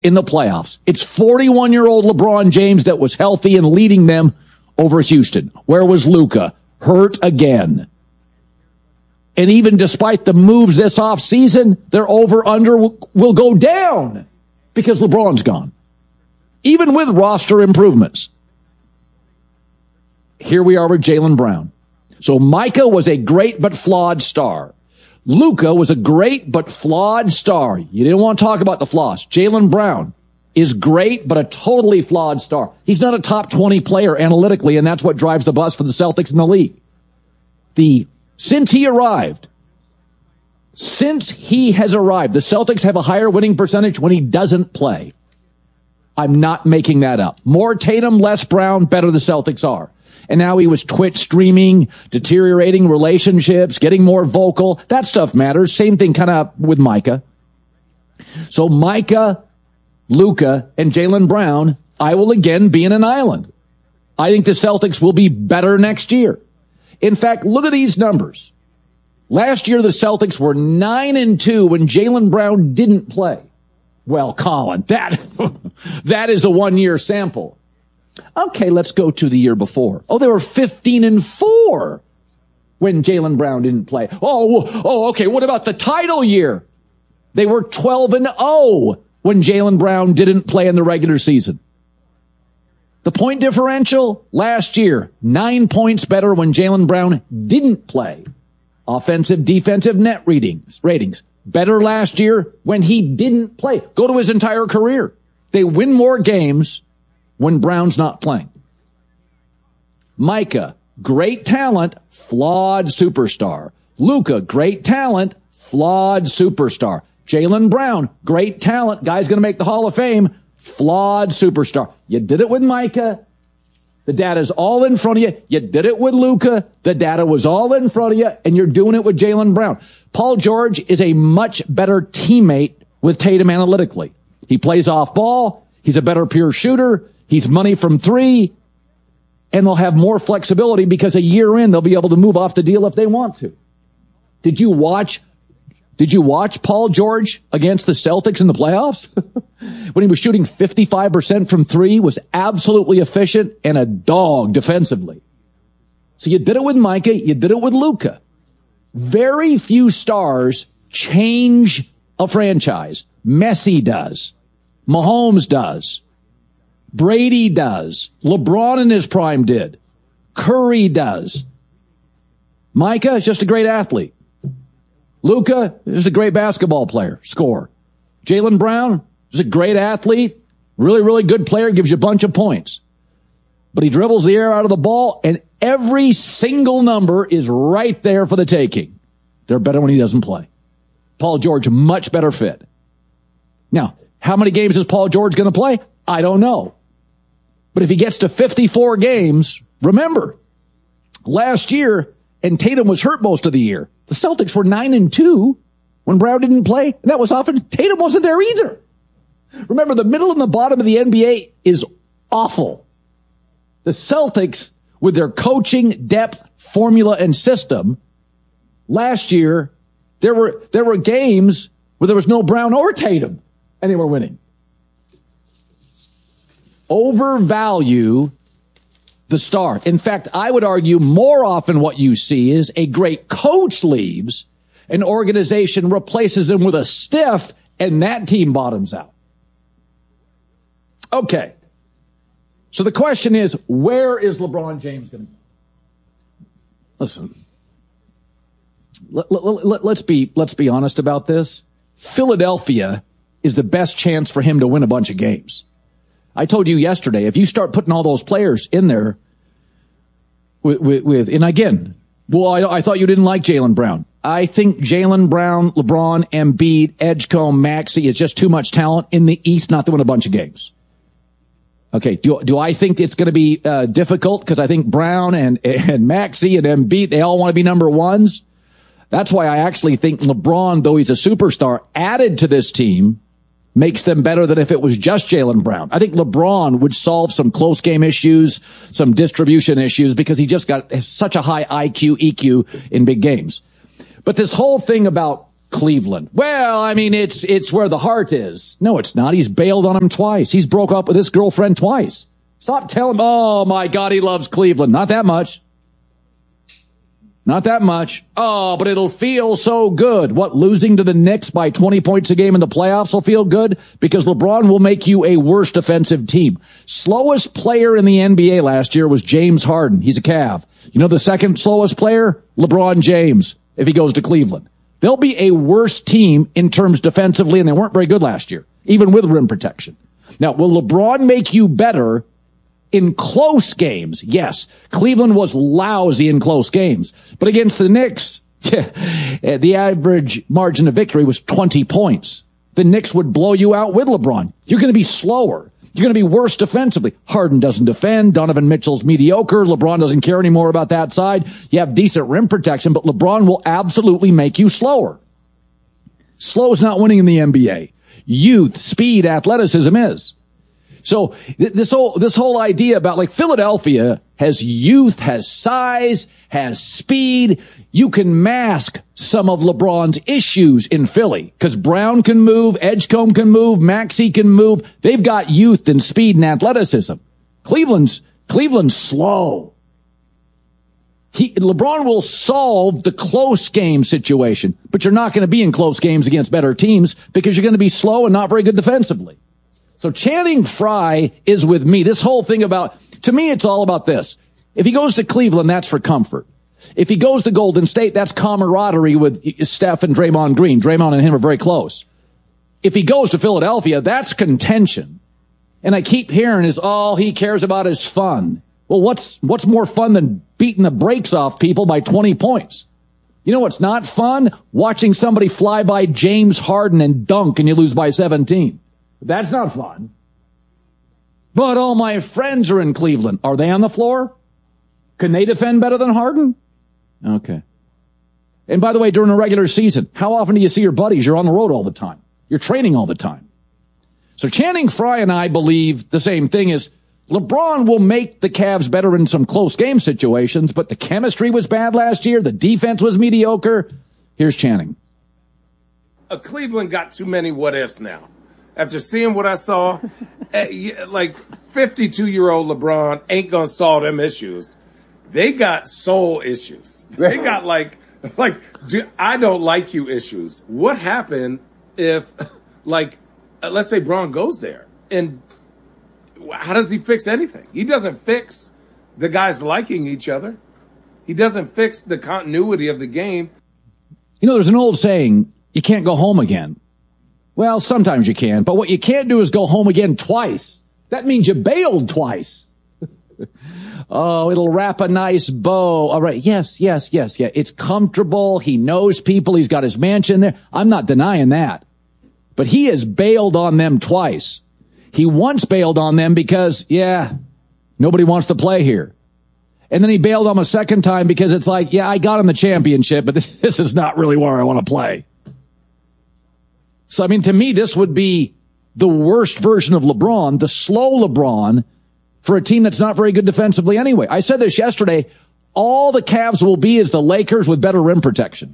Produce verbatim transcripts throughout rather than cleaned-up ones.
in the playoffs. It's forty-one-year-old LeBron James that was healthy and leading them over Houston. Where was Luka? Hurt again. And even despite the moves this offseason, their over-under will, will go down because LeBron's gone. Even with roster improvements. Here we are with Jaylen Brown. So Micah was a great but flawed star. Luka was a great but flawed star. You didn't want to talk about the flaws. Jaylen Brown is great but a totally flawed star. He's not a top twenty player analytically, and that's what drives the bus for the Celtics in the league. The Since he arrived, since he has arrived, the Celtics have a higher winning percentage when he doesn't play. I'm not making that up. More Tatum, less Brown, better the Celtics are. And now he was Twitch streaming, deteriorating relationships, getting more vocal. That stuff matters. Same thing kind of with Micah. So Micah, Luka, and Jaylen Brown, I will again be in an island. I think the Celtics will be better next year. In fact, look at these numbers. Last year, the Celtics were nine and two when Jaylen Brown didn't play. Well, Colin, that, that is a one-year sample. Okay, let's go to the year before. Oh, they were fifteen and four when Jaylen Brown didn't play. Oh, oh, okay, what about the title year? They were twelve and oh when Jaylen Brown didn't play in the regular season. The point differential last year, nine points better when Jaylen Brown didn't play. Offensive, defensive net ratings, ratings. Better last year when he didn't play. Go to his entire career. They win more games when Brown's not playing. Micah, great talent, flawed superstar. Luka, great talent, flawed superstar. Jaylen Brown, great talent, guy's going to make the Hall of Fame, flawed superstar. You did it with Micah. The data's all in front of you. You did it with Luka. The data was all in front of you, and you're doing it with Jaylen Brown. Paul George is a much better teammate with Tatum analytically. He plays off ball. He's a better pure shooter. He's money from three. And they'll have more flexibility because a year in, they'll be able to move off the deal if they want to. Did you watch Did you watch Paul George against the Celtics in the playoffs? When he was shooting fifty-five percent from three, was absolutely efficient and a dog defensively. So you did it with Micah, you did it with Luka. Very few stars change a franchise. Messi does. Mahomes does. Brady does. LeBron in his prime did. Curry does. Micah is just a great athlete. Luka is a great basketball player, scorer. Jaylen Brown is a great athlete, really, really good player, gives you a bunch of points. But he dribbles the air out of the ball, and every single number is right there for the taking. They're better when he doesn't play. Paul George, much better fit. Now, how many games is Paul George going to play? I don't know. But if he gets to fifty-four games, remember, last year, and Tatum was hurt most of the year, the Celtics were nine and two when Brown didn't play, and that was often Tatum wasn't there either. Remember, the middle and the bottom of the N B A is awful. The Celtics, with their coaching, depth, formula, and system, last year, there were there were games where there was no Brown or Tatum, and they were winning. Overvalue the star. In fact, I would argue more often what you see is a great coach leaves, an organization replaces him with a stiff, and that team bottoms out. Okay. So the question is, where is LeBron James going to go? Listen, let, let, let, let's be, let's be honest about this. Philadelphia is the best chance for him to win a bunch of games. I told you yesterday, if you start putting all those players in there with, with, with and again, well, I, I thought you didn't like Jaylen Brown. I think Jaylen Brown, LeBron, Embiid, Edgecombe, Maxey is just too much talent in the East not to win a bunch of games. Okay, do, do I think it's going to be uh, difficult? Because I think Brown and, and Maxey and Embiid, they all want to be number ones. That's why I actually think LeBron, though he's a superstar, added to this team, makes them better than if it was just Jaylen Brown. I think LeBron would solve some close game issues, some distribution issues, because he just got such a high I Q, E Q in big games. But this whole thing about Cleveland. Well, I mean, it's it's where the heart is. No, it's not. He's bailed on him twice. He's broke up with his girlfriend twice. Stop telling him, oh, my God, he loves Cleveland. Not that much. Not that much. Oh, but it'll feel so good. What, losing to the Knicks by twenty points a game in the playoffs will feel good? Because LeBron will make you a worse defensive team. Slowest player in the N B A last year was James Harden. He's a Cav. You know the second slowest player? LeBron James, if he goes to Cleveland. They'll be a worse team in terms defensively, and they weren't very good last year, even with rim protection. Now, will LeBron make you better in close games? Yes. Cleveland was lousy in close games. But against the Knicks, yeah, the average margin of victory was twenty points. The Knicks would blow you out with LeBron. You're going to be slower. You're going to be worse defensively. Harden doesn't defend. Donovan Mitchell's mediocre. LeBron doesn't care anymore about that side. You have decent rim protection, but LeBron will absolutely make you slower. Slow is not winning in the N B A. Youth, speed, athleticism is. So th- this whole, this whole idea about like Philadelphia has youth, has size, has speed. You can mask some of LeBron's issues in Philly because Brown can move, Edgecombe can move, Maxey can move. They've got youth and speed and athleticism. Cleveland's, Cleveland's slow. He, LeBron will solve the close game situation, but you're not going to be in close games against better teams because you're going to be slow and not very good defensively. So Channing Frye is with me. This whole thing about, to me, it's all about this. If he goes to Cleveland, that's for comfort. If he goes to Golden State, that's camaraderie with Steph and Draymond Green. Draymond and him are very close. If he goes to Philadelphia, that's contention. And I keep hearing is all he cares about is fun. Well, what's, what's more fun than beating the brakes off people by twenty points? You know what's not fun? Watching somebody fly by James Harden and dunk and you lose by seventeen. That's not fun. But all my friends are in Cleveland. Are they on the floor? Can they defend better than Harden? Okay. And by the way, during a regular season, how often do you see your buddies? You're on the road all the time. You're training all the time. So Channing Frye and I believe the same thing is LeBron will make the Cavs better in some close game situations, but the chemistry was bad last year. The defense was mediocre. Here's Channing. Uh, Cleveland got too many what ifs now. After seeing what I saw, like fifty-two-year-old LeBron ain't gonna solve them issues. They got soul issues. They got like, like, do, I don't like you issues. What happened if, like, uh, let's say Bron goes there, and how does he fix anything? He doesn't fix the guys liking each other. He doesn't fix the continuity of the game. You know, there's an old saying, you can't go home again. Well, sometimes you can, but what you can't do is go home again twice. That means you bailed twice. Oh, it'll wrap a nice bow. All right. Yes, yes, yes, yeah. It's comfortable. He knows people. He's got his mansion there. I'm not denying that. But he has bailed on them twice. He once bailed on them because, yeah, nobody wants to play here. And then he bailed on them a second time because it's like, yeah, I got him the championship, but this, this is not really where I want to play. So, I mean, to me, this would be the worst version of LeBron, the slow LeBron, for a team that's not very good defensively anyway. I said this yesterday. All the Cavs will be is the Lakers with better rim protection.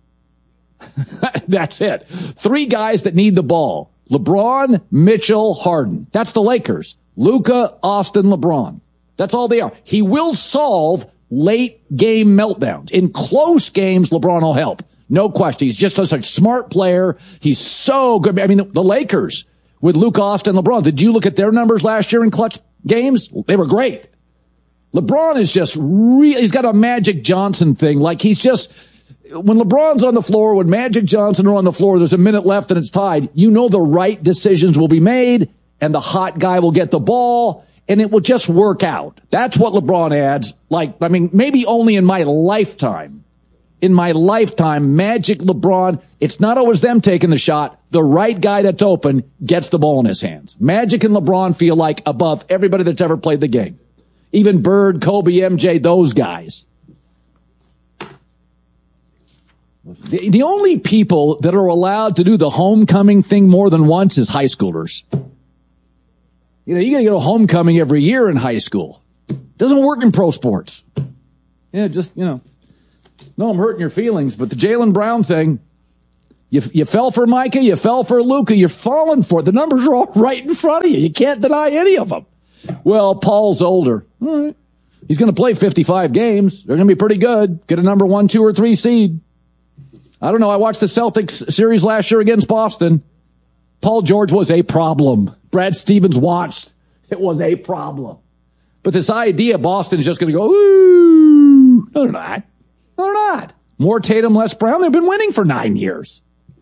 That's it. Three guys that need the ball. LeBron, Mitchell, Harden. That's the Lakers. Luka, Austin, LeBron. That's all they are. He will solve late game meltdowns. In close games, LeBron will help. No question. He's just such a smart player. He's so good. I mean, the Lakers with Luka, Austin, LeBron. Did you look at their numbers last year in clutch games? They were great. LeBron is just real. He's got a Magic Johnson thing. Like he's just, when LeBron's on the floor, when Magic Johnson are on the floor, there's a minute left and it's tied. You know the right decisions will be made and the hot guy will get the ball and it will just work out. That's what LeBron adds. Like, I mean, maybe only in my lifetime. In my lifetime, Magic, LeBron, it's not always them taking the shot. The right guy that's open gets the ball in his hands. Magic and LeBron feel like above everybody that's ever played the game. Even Bird, Kobe, M J, those guys. The, the only people that are allowed to do the homecoming thing more than once is high schoolers. You know, you gotta get a homecoming every year in high school. Doesn't work in pro sports. Yeah, just, you know. No, I'm hurting your feelings, but the Jaylen Brown thing, You, you fell for Micah, you fell for Luka, you're falling for it. The numbers are all right in front of you. You can't deny any of them. Well, Paul's older. All right. He's going to play fifty-five games. They're going to be pretty good. Get a number one, two, or three seed. I don't know. I watched the Celtics series last year against Boston. Paul George was a problem. Brad Stevens watched. It was a problem. But this idea Boston is just going to go, ooh, no, they're not. No, they're not. More Tatum, less Brown. They've been winning for nine years.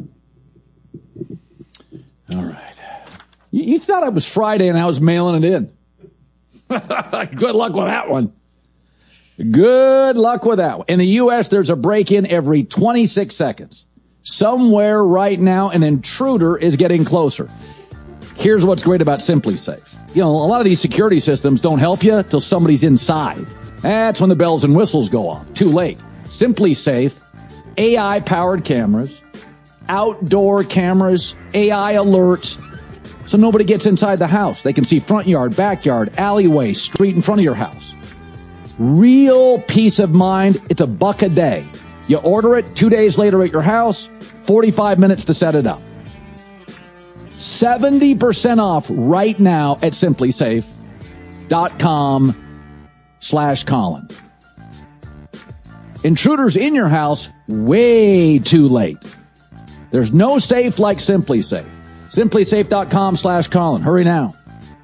All right. You, you thought it was Friday and I was mailing it in. Good luck with that one. Good luck with that one. In the U S, there's a break-in every twenty-six seconds. Somewhere right now, an intruder is getting closer. Here's what's great about SimpliSafe. You know, a lot of these security systems don't help you till somebody's inside. That's when the bells and whistles go off. Too late. SimpliSafe, A I-powered cameras, outdoor cameras, A I alerts, so nobody gets inside the house. They can see front yard, backyard, alleyway, street in front of your house. Real peace of mind. It's a buck a day. You order it two days later at your house, forty-five minutes to set it up. seventy percent off right now at SimpliSafe.com slash Colin. Intruders in your house, way too late. There's no safe like SimpliSafe. SimpliSafe.com slash Colin. Hurry now.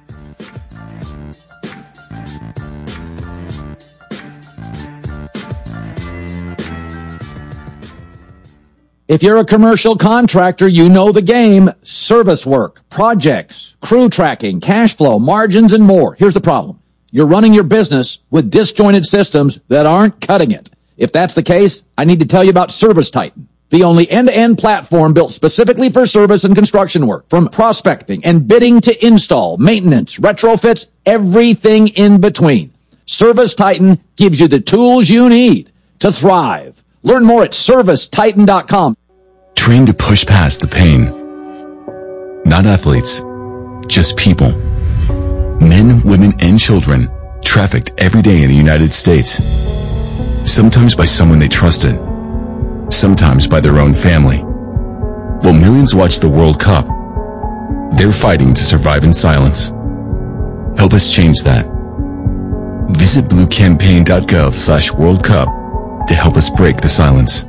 If you're a commercial contractor, you know the game. Service work, projects, crew tracking, cash flow, margins, and more. Here's the problem. You're running your business with disjointed systems that aren't cutting it. If that's the case, I need to tell you about ServiceTitan, the only end-to-end platform built specifically for service and construction work. From prospecting and bidding to install, maintenance, retrofits, everything in between. ServiceTitan gives you the tools you need to thrive. Learn more at Service Titan dot com. Train to push past the pain. Not athletes, just people. Men, women, and children trafficked every day in the United States. Sometimes by someone they trusted. Sometimes by their own family. While millions watch the World Cup, they're fighting to survive in silence. Help us change that. Visit bluecampaign.gov slash World Cup to help us break the silence.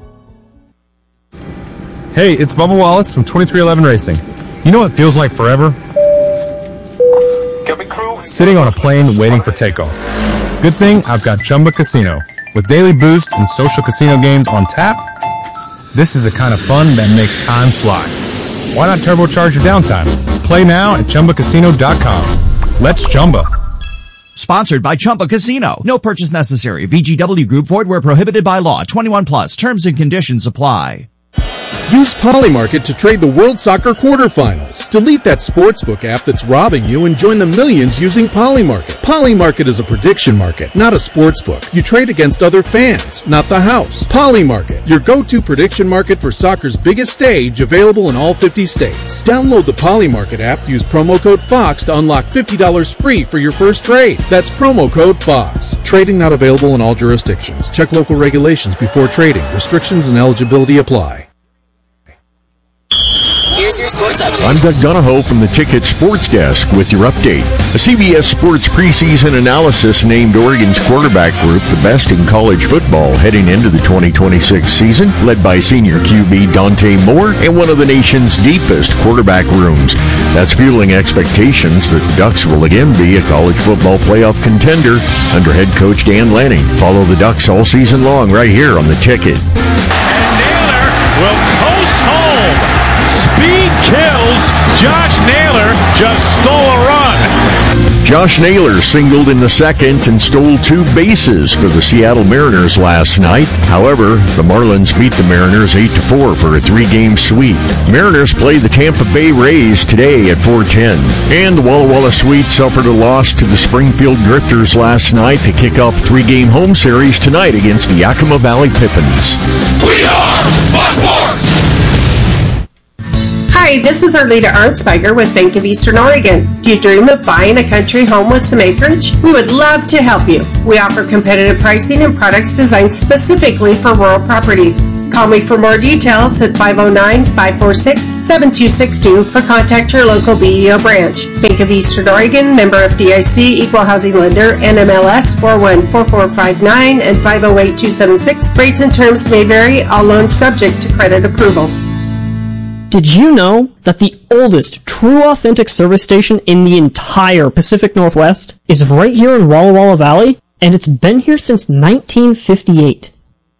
Hey, it's Bubba Wallace from twenty-three eleven Racing. You know what feels like forever? Sitting on a plane waiting for takeoff. Good thing I've got Chumba Casino. With daily boost and social casino games on tap, this is the kind of fun that makes time fly. Why not turbocharge your downtime? Play now at Chumba Casino dot com. Let's Chumba. Sponsored by Chumba Casino. No purchase necessary. V G W Group. Void where prohibited by law. twenty-one plus. Terms and conditions apply. Use Polymarket to trade the World Soccer quarterfinals. Delete that sportsbook app that's robbing you and join the millions using Polymarket. Polymarket is a prediction market, not a sportsbook. You trade against other fans, not the house. Polymarket, your go-to prediction market for soccer's biggest stage, available in all fifty states. Download the Polymarket app, use promo code FOX to unlock fifty dollars free for your first trade. That's promo code FOX. Trading not available in all jurisdictions. Check local regulations before trading. Restrictions and eligibility apply. Here's your sports update. I'm Doug Donahoe from the Ticket Sports Desk with your update. A C B S Sports preseason analysis named Oregon's quarterback group the best in college football heading into the twenty twenty-six season, led by senior Q B Dante Moore and one of the nation's deepest quarterback rooms. That's fueling expectations that the Ducks will again be a college football playoff contender under head coach Dan Lanning. Follow the Ducks all season long right here on the Ticket. And Naylor will coast home. Speed kills. Josh Naylor just stole a run. Josh Naylor singled in the second and stole two bases for the Seattle Mariners last night. However, the Marlins beat the Mariners eight to four for a three-game sweep. Mariners play the Tampa Bay Rays today at four ten. And the Walla Walla Sweet suffered a loss to the Springfield Drifters last night to kick off three-game home series tonight against the Yakima Valley Pippins. We are Buck Force. Hi, this is Arleta Arnsberger with Bank of Eastern Oregon. Do you dream of buying a country home with some acreage? We would love to help you. We offer competitive pricing and products designed specifically for rural properties. Call Call me for more details at five oh nine, five four six, seven two six two or contact your local B E O branch. Bank of Eastern Oregon, member F D I C, equal housing lender, N M L S four one four four five nine and five oh eight two seven six. Rates and terms may vary, all loans subject to credit approval. Did you know that the oldest true authentic service station in the entire Pacific Northwest is right here in Walla Walla Valley? And it's been here since nineteen fifty-eight.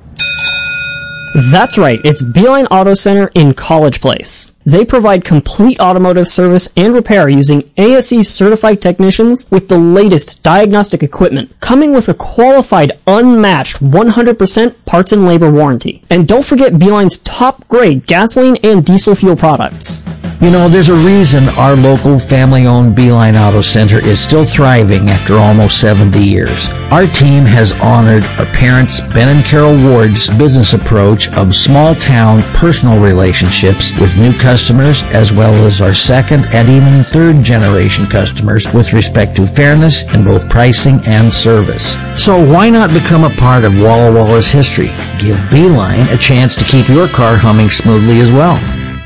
That's right, it's Beeline Auto Center in College Place. They provide complete automotive service and repair using A S E certified technicians with the latest diagnostic equipment, coming with a qualified, unmatched one hundred percent parts and labor warranty. And don't forget Beeline's top grade gasoline and diesel fuel products. You know, there's a reason our local family-owned Beeline Auto Center is still thriving after almost seventy years. Our team has honored our parents, Ben and Carol Ward's business approach of small-town personal relationships with new customers, as well as our second and even third-generation customers with respect to fairness in both pricing and service. So why not become a part of Walla Walla's history? Give Beeline a chance to keep your car humming smoothly as well.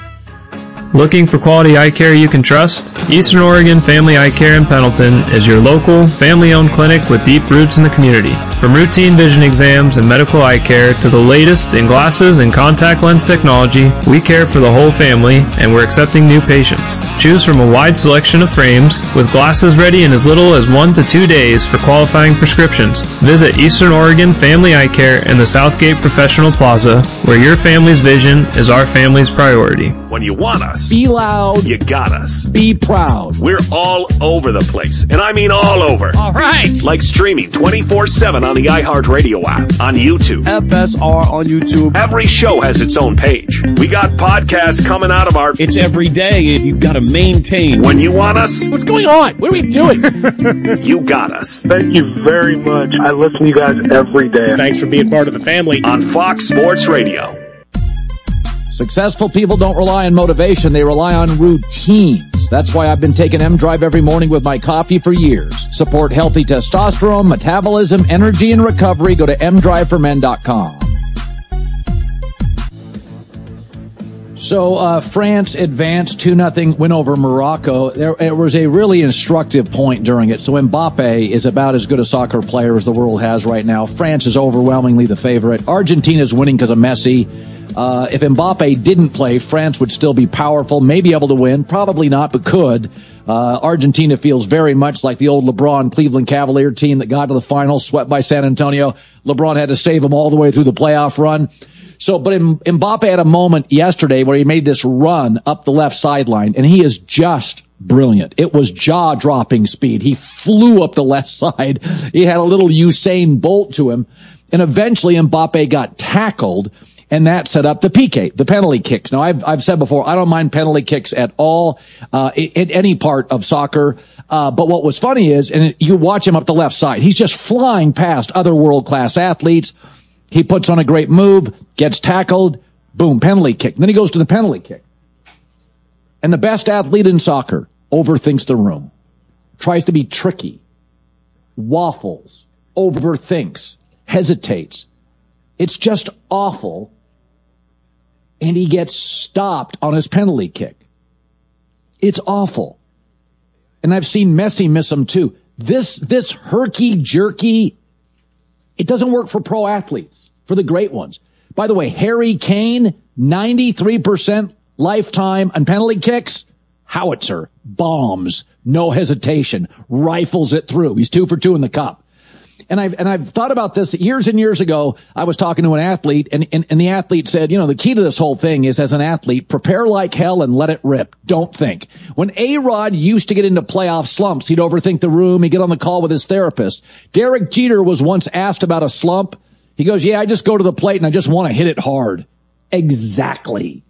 Looking for quality eye care you can trust? Eastern Oregon Family Eye Care in Pendleton is your local, family-owned clinic with deep roots in the community. From routine vision exams and medical eye care to the latest in glasses and contact lens technology, we care for the whole family and we're accepting new patients. Choose from a wide selection of frames with glasses ready in as little as one to two days for qualifying prescriptions. Visit Eastern Oregon Family Eye Care in the Southgate Professional Plaza, where your family's vision is our family's priority. When you want us, be loud, you got us. Be proud. We're all over the place, and I mean all over. All right. Like streaming twenty-four seven on the iHeartRadio app, on YouTube. F S R on YouTube. Every show has its own page. We got podcasts coming out of our... It's every day. You've got to maintain. When you want us... What's going on? What are we doing? You got us. Thank you very much. I listen to you guys every day. Thanks for being part of the family. On Fox Sports Radio. Successful people don't rely on motivation, they rely on routines. That's why I've been taking M-Drive every morning with my coffee for years. Support healthy testosterone, metabolism, energy, and recovery. Go to m drive for men dot com. So uh, France advanced two nothing win over Morocco. There, there was a really instructive point during it. So Mbappe is about as good a soccer player as the world has right now. France is overwhelmingly the favorite. Argentina is winning because of Messi. Uh, if Mbappe didn't play, France would still be powerful, maybe able to win, probably not, but could. Uh, Argentina feels very much like the old LeBron Cleveland Cavalier team that got to the finals, swept by San Antonio. LeBron had to save them all the way through the playoff run. So, but Mbappe had a moment yesterday where he made this run up the left sideline, and he is just brilliant. It was jaw-dropping speed. He flew up the left side. He had a little Usain Bolt to him, and eventually Mbappe got tackled. And that set up the P K, the penalty kicks. Now, I've, I've said before, I don't mind penalty kicks at all, uh, in any part of soccer. Uh, but what was funny is, and you watch him up the left side, he's just flying past other world-class athletes. He puts on a great move, gets tackled, boom, penalty kick. And then he goes to the penalty kick. And the best athlete in soccer overthinks the room, tries to be tricky, waffles, overthinks, hesitates. It's just awful. And he gets stopped on his penalty kick. It's awful. And I've seen Messi miss them too. This, this herky-jerky, it doesn't work for pro athletes, for the great ones. By the way, Harry Kane, ninety-three percent lifetime on penalty kicks. Howitzer, bombs, no hesitation, rifles it through. He's two for two in the cup. And I've, and I've thought about this years and years ago. I was talking to an athlete and, and, and the athlete said, you know, the key to this whole thing is, as an athlete, prepare like hell and let it rip. Don't think. When A-Rod used to get into playoff slumps, he'd overthink the room. He'd get on the call with his therapist. Derek Jeter was once asked about a slump. He goes, yeah, I just go to the plate and I just want to hit it hard. Exactly.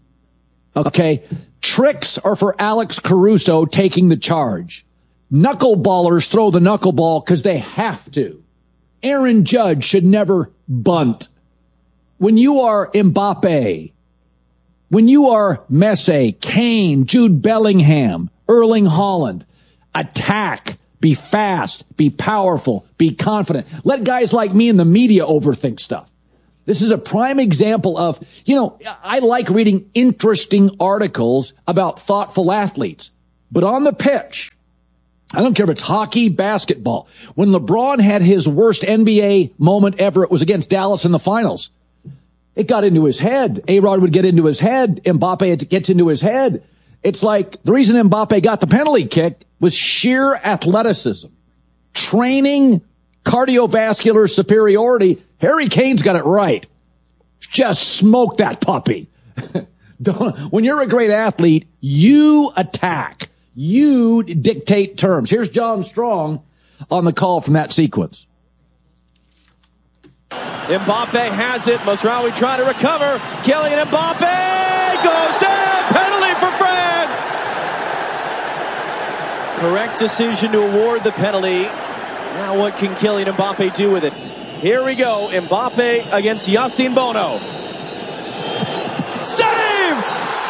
Okay. Tricks are for Alex Caruso taking the charge. Knuckleballers throw the knuckleball because they have to. Aaron Judge should never bunt. When you are Mbappe, when you are Messi, Kane, Jude Bellingham, Erling Haaland, attack, be fast, be powerful, be confident. Let guys like me in the media overthink stuff. This is a prime example of, you know, I like reading interesting articles about thoughtful athletes, but on the pitch, I don't care if it's hockey, basketball. When LeBron had his worst N B A moment ever, it was against Dallas in the finals. It got into his head. A-Rod would get into his head. Mbappe gets into his head. It's like the reason Mbappe got the penalty kick was sheer athleticism, training, cardiovascular superiority. Harry Kane's got it right. Just smoke that puppy. Don't, when you're a great athlete, you attack. You dictate terms. Here's John Strong on the call from that sequence. Mbappe has it. Masraoui trying to recover. Kylian Mbappe goes down. Penalty for France. Correct decision to award the penalty. Now what can Kylian Mbappe do with it? Here we go. Mbappe against Yassine Bono. Saved!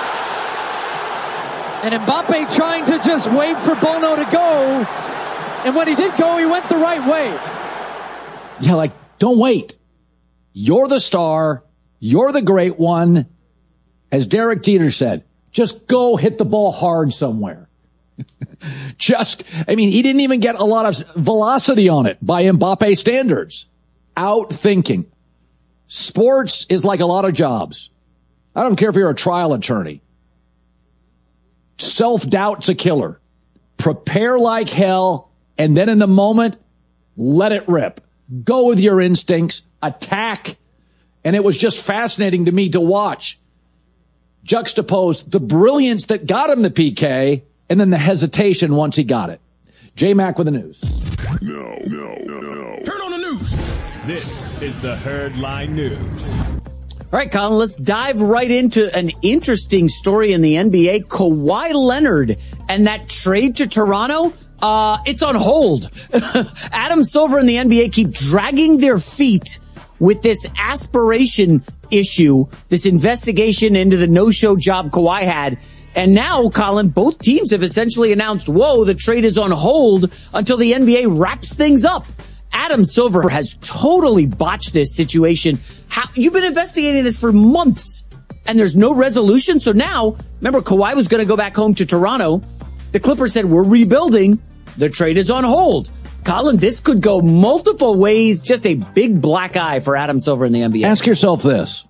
And Mbappe trying to just wait for Bono to go. And when he did go, he went the right way. Yeah, like, don't wait. You're the star. You're the great one. As Derek Jeter said, just go hit the ball hard somewhere. Just, I mean, he didn't even get a lot of velocity on it by Mbappe standards. Out thinking. Sports is like a lot of jobs. I don't care if you're a trial attorney. Self-doubt's a killer. Prepare like hell, and then in the moment, let it rip. Go with your instincts, attack. And it was just fascinating to me to watch. Juxtapose the brilliance that got him the P K and then the hesitation once he got it. J-Mac with the news. No, no, no, no. Turn on the news. This is the Herd Line News. All right, Colin, let's dive right into an interesting story in the N B A. Kawhi Leonard and that trade to Toronto, uh, it's on hold. Adam Silver and the N B A keep dragging their feet with this aspiration issue, this investigation into the no-show job Kawhi had. And now, Colin, both teams have essentially announced, whoa, the trade is on hold until the N B A wraps things up. Adam Silver has totally botched this situation. How, you've been investigating this for months, and there's no resolution. So now, remember, Kawhi was going to go back home to Toronto. The Clippers said, we're rebuilding. The trade is on hold. Colin, this could go multiple ways. Just a big black eye for Adam Silver in the N B A. Ask yourself this.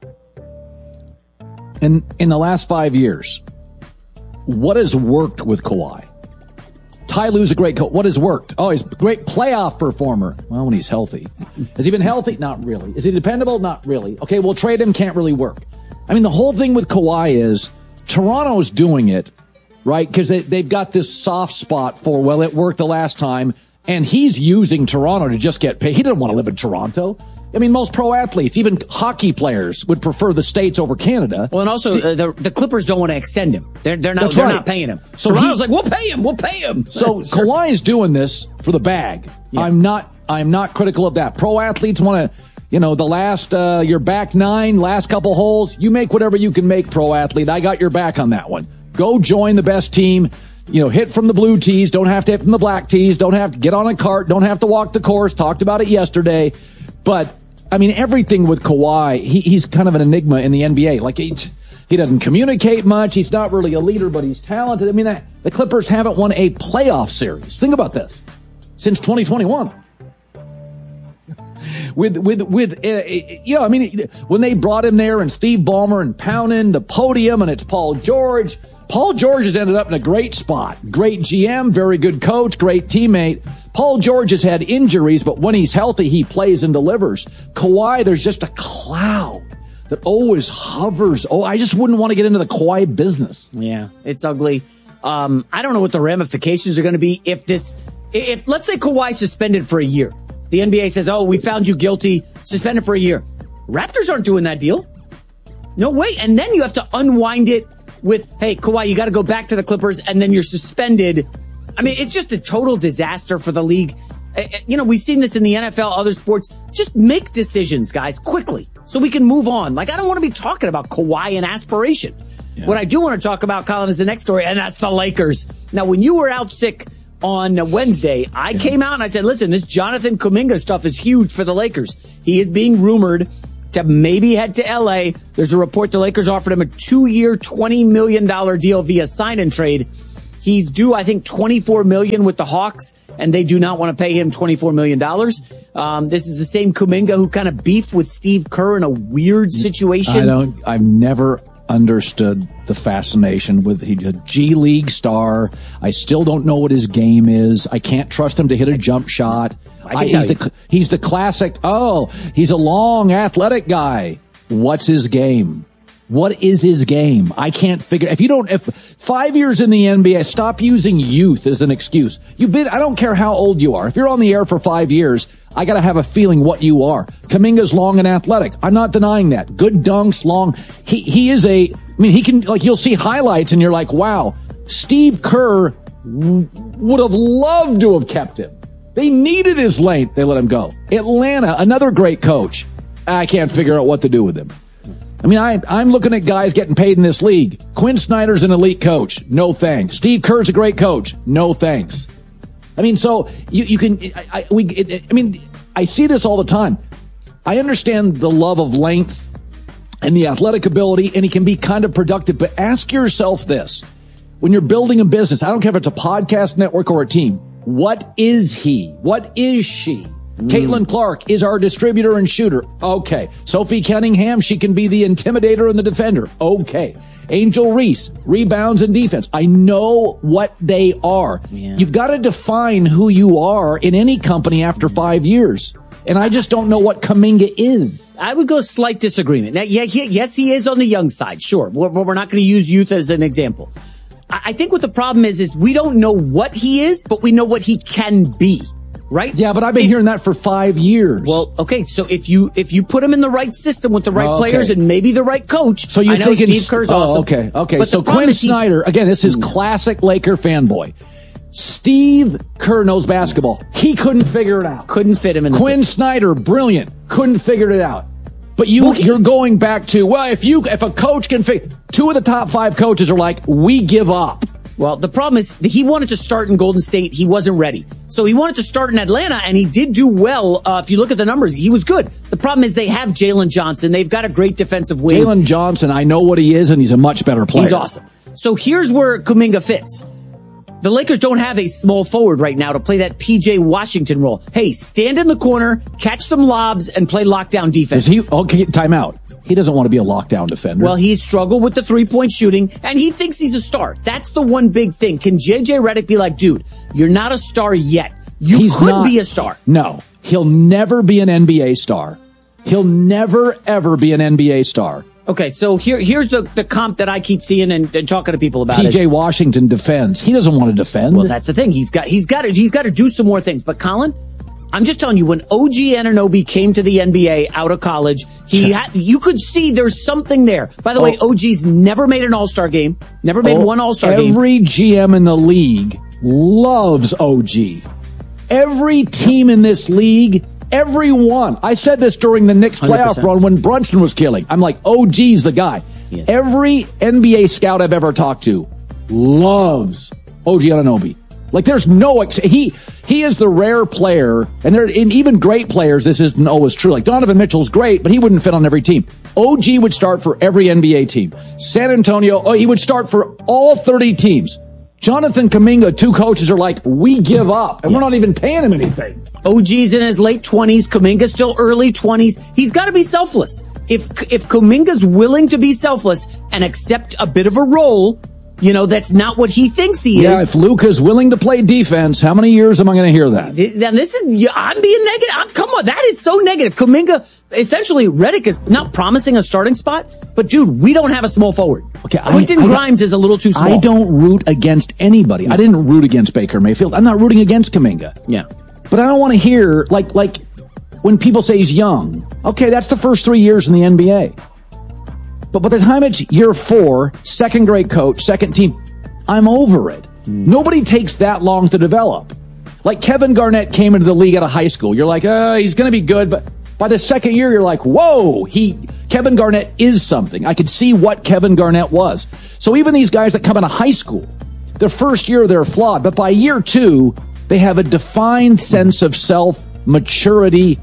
In, in the last five years, what has worked with Kawhi? Ty Lue's a great coach. What has worked? Oh, he's a great playoff performer. Well, when he's healthy. Has he been healthy? Not really. Is he dependable? Not really. Okay, we'll trade him. Can't really work. I mean, the whole thing with Kawhi is Toronto's doing it, right? Because they, they've got this soft spot for, well, it worked the last time, and he's using Toronto to just get paid. He doesn't want to live in Toronto. I mean, most pro athletes, even hockey players, would prefer the States over Canada. Well, and also, uh, the, the Clippers don't want to extend him. They're, they're not, That's they're right. not paying him. So Toronto's he, like, we'll pay him, we'll pay him. So Kawhi is doing this for the bag. Yeah. I'm not, I'm not critical of that. Pro athletes want to, you know, the last, uh, your back nine, last couple holes, you make whatever you can make, pro athlete. I got your back on that one. Go join the best team. You know, hit from the blue tees, don't have to hit from the black tees, don't have to get on a cart, don't have to walk the course. Talked about it yesterday. But, I mean, everything with Kawhi, he, he's kind of an enigma in the N B A. Like, he, he doesn't communicate much. He's not really a leader, but he's talented. I mean, that, the Clippers haven't won a playoff series. Think about this. Since twenty twenty-one. With, with, with, uh, you know, I mean, when they brought him there and Steve Ballmer and pounding the podium and it's Paul George. Paul George has ended up in a great spot. Great G M, very good coach, great teammate. Paul George has had injuries, but when he's healthy, he plays and delivers. Kawhi, there's just a cloud that always hovers. Oh, I just wouldn't want to get into the Kawhi business. Yeah, it's ugly. Um, I don't know what the ramifications are going to be if this, if let's say Kawhi suspended for a year. The N B A says, oh, we found you guilty, suspended for a year. Raptors aren't doing that deal. No way. And then you have to unwind it with, hey, Kawhi, you got to go back to the Clippers, and then you're suspended. I mean, it's just a total disaster for the league. You know, we've seen this in the N F L, other sports. Just make decisions, guys, quickly, so we can move on. Like, I don't want to be talking about Kawhi and aspiration. Yeah. What I do want to talk about, Colin, is the next story, and that's the Lakers. Now, when you were out sick on Wednesday, I yeah. came out and I said, listen, this Jonathan Kuminga stuff is huge for the Lakers. He is being rumored to maybe head to L A. There's a report the Lakers offered him a two-year, twenty million dollars deal via sign and trade. He's due, I think, twenty-four million dollars with the Hawks, and they do not want to pay him twenty-four million dollars. Um, this is the same Kuminga who kind of beefed with Steve Kerr in a weird situation. I don't, I've never understood the fascination with, he's a G League star. I still don't know what his game is. I can't trust him to hit a jump shot. I can tell he's, you. the, he's the classic, oh, he's a long athletic guy. What's his game? What is his game? I can't figure. If you don't, if five years in the N B A, stop using youth as an excuse. You've been, I don't care how old you are. If you're on the air for five years, I got to have a feeling what you are. Kuminga's long and athletic. I'm not denying that. Good dunks, long. He, he is a, I mean, he can, like, you'll see highlights and you're like, wow, Steve Kerr w- would have loved to have kept him. They needed his length. They let him go. Atlanta, another great coach. I can't figure out what to do with him. I mean, I, I'm looking at guys getting paid in this league. Quinn Snyder's an elite coach. No thanks. Steve Kerr's a great coach. No thanks. I mean, so you, you can, I, I, we, it, I mean, I see this all the time. I understand the love of length and the athletic ability, and he can be kind of productive, but ask yourself this. When you're building a business, I don't care if it's a podcast network or a team, what is he? What is she? Mm. Caitlin Clark is our distributor and shooter. Okay. Sophie Cunningham, she can be the intimidator and the defender. Okay. Angel Reese, rebounds and defense. I know what they are. Yeah. You've got to define who you are in any company after five years. And I just don't know what Kuminga is. I would go slight disagreement. Now, yeah, he, yes, he is on the young side. Sure. We're, we're not going to use youth as an example. I, I think what the problem is, is we don't know what he is, but we know what he can be. Right? Yeah, but I've been if, hearing that for five years. Well, okay, so if you if you put him in the right system with the right oh, okay. players and maybe the right coach, so you I know thinking, Steve Kerr's oh, awesome. Okay, okay. But so Quinn Snyder, he, again, this is classic Laker fanboy. Steve Kerr knows basketball. He couldn't figure it out. Couldn't fit him in the Quinn system. Snyder, brilliant. Couldn't figure it out. But you, well, he, you're going back to, well, if you if a coach can figure, two of the top five coaches are like, we give up. Well, the problem is he wanted to start in Golden State. He wasn't ready. So he wanted to start in Atlanta, and he did do well. Uh, if you look at the numbers, he was good. The problem is they have Jalen Johnson. They've got a great defensive wing. Jalen Johnson, I know what he is, and he's a much better player. He's awesome. So here's where Kuminga fits. The Lakers don't have a small forward right now to play that P J Washington role. Hey, stand in the corner, catch some lobs, and play lockdown defense. Is he, okay, time out. He doesn't want to be a lockdown defender. Well, he's struggled with the three-point shooting, and he thinks he's a star. That's the one big thing. Can J J Redick be like, dude, you're not a star yet. You he's could not, be a star. No, he'll never be an N B A star. He'll never, ever be an N B A star. Okay, so here, here's the, the comp that I keep seeing and, and talking to people about. P J Washington defends. He doesn't want to defend. Well, that's the thing. He's got, he's got to, he's got to do some more things. But Colin, I'm just telling you, when O G Anunoby came to the N B A out of college, he had, you could see there's something there. By the oh. way, O G's never made an All-Star game, never made oh, one All-Star every game. Every G M in the league loves O G. Every team in this league, everyone. I said this during the Knicks playoff one hundred percent run when Brunson was killing. I'm like, O G's the guy. Yeah. Every N B A scout I've ever talked to loves O G Anunoby. Like, there's no, ex- he, he is the rare player, and there, in even great players, this isn't always true. Like, Donovan Mitchell's great, but he wouldn't fit on every team. O G would start for every N B A team. San Antonio, oh, he would start for all thirty teams. Jonathan Kuminga, two coaches are like, we give up, and yes. we're not even paying him anything. O G's in his late twenties, Kuminga's still early twenties. He's got to be selfless. If, if Kuminga's willing to be selfless and accept a bit of a role, you know, that's not what he thinks he yeah, is. Yeah, if Luka's willing to play defense, how many years am I going to hear that? Now, this is, I'm being negative. I'm, come on, that is so negative. Kuminga, essentially, Redick is not promising a starting spot, but dude, we don't have a small forward. Okay, Quentin I, I, Grimes is a little too small. I don't root against anybody. No. I didn't root against Baker Mayfield. I'm not rooting against Kuminga. Yeah. But I don't want to hear, like, like, when people say he's young. Okay, that's the first three years in the N B A. But by the time it's year four, second grade coach, second team, I'm over it. Mm. Nobody takes that long to develop. Like Kevin Garnett came into the league out of high school. You're like, uh, he's going to be good. But by the second year, you're like, whoa, he, Kevin Garnett is something. I could see what Kevin Garnett was. So even these guys that come out of high school, their first year, they're flawed. But by year two, they have a defined sense of self, maturity,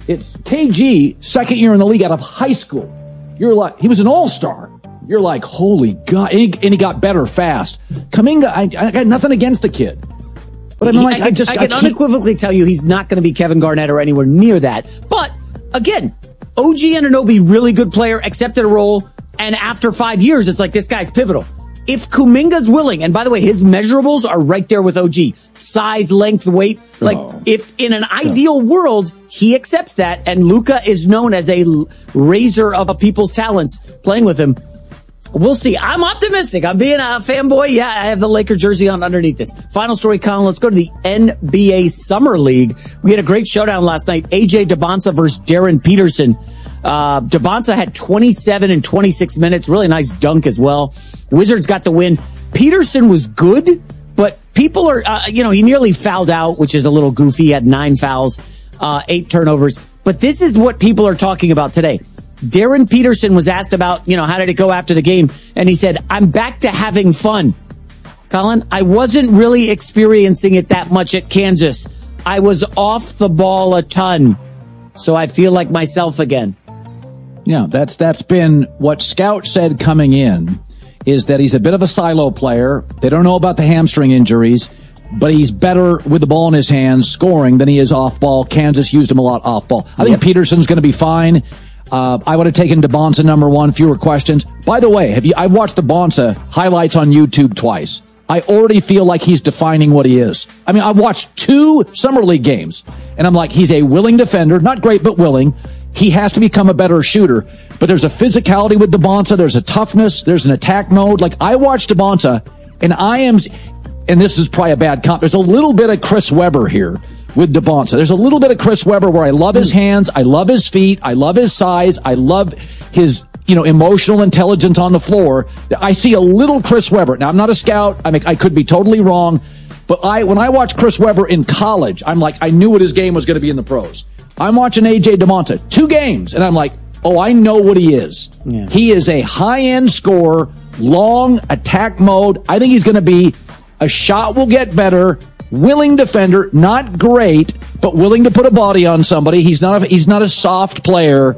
It's K G, second year in the league out of high school. You're like, he was an all-star. You're like, holy God. And he, and he got better fast. Kuminga, I, I got nothing against the kid. But I mean, like, I, can, I just, I can I unequivocally tell you he's not going to be Kevin Garnett or anywhere near that. But again, O G Anunoby, really good player, accepted a role. And after five years, it's like, this guy's pivotal. If Kuminga's willing, and by the way, his measurables are right there with O G. Size, length, weight. Like, oh. if in an ideal world, he accepts that, and Luka is known as a raiser of people's talents playing with him, we'll see. I'm optimistic. I'm being a fanboy. Yeah, I have the Laker jersey on underneath this. Final story, Colin. Let's go to the N B A Summer League. We had a great showdown last night. A J Debonsa versus Darren Peterson. Uh, Debonsa had twenty-seven and twenty-six minutes. Really nice dunk as well. Wizards got the win. Peterson was good, but people are, uh, you know, he nearly fouled out, which is a little goofy. He had nine fouls, uh, eight turnovers. But this is what people are talking about today. Darren Peterson was asked about, you know, how did it go after the game? And he said, I'm back to having fun. Colin, I wasn't really experiencing it that much at Kansas. I was off the ball a ton. So I feel like myself again. Yeah, that's that's been what Scout said coming in, is that he's a bit of a silo player. They don't know about the hamstring injuries, but he's better with the ball in his hands scoring than he is off ball. Kansas used him a lot off ball. I think yep. Peterson's going to be fine. Uh, I would have taken Debonsa number one, fewer questions. By the way, have you? I've watched Debonsa highlights on YouTube twice. I already feel like he's defining what he is. I mean, I've watched two Summer League games, and I'm like, he's a willing defender, not great, but willing. He has to become a better shooter. But there's a physicality with Debonsa. There's a toughness. There's an attack mode. Like, I watched Debonsa, and I am, and this is probably a bad comp, there's a little bit of Chris Webber here with Debonsa. There's a little bit of Chris Webber where I love his hands, I love his feet, I love his size, I love his, you know, emotional intelligence on the floor. I see a little Chris Webber. Now, I'm not a scout. I mean, I could be totally wrong. But I, when I watched Chris Webber in college, I'm like, I knew what his game was going to be in the pros. I'm watching A J Debonsa, two games, and I'm like, oh, I know what he is. Yeah. He is a high-end scorer, long attack mode. I think he's going to be a shot will get better, willing defender, not great, but willing to put a body on somebody. He's not a, he's not a soft player.